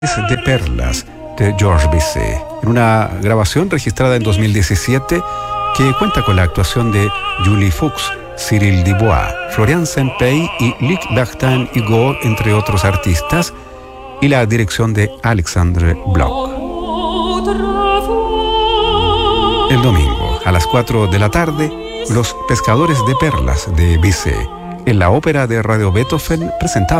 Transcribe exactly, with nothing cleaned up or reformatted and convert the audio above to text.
de Perlas de Georges Bizet, en una grabación registrada en dos mil diecisiete que cuenta con la actuación de Julie Fuchs, Cyril Dubois, Florian Saint-Pey y Luc Bertin-Hugo, entre otros artistas, y la dirección de Alexandre Bloch. El domingo, a las cuatro de la tarde, Los Pescadores de Perlas de Bizet, en la ópera de Radio Beethoven, presentaba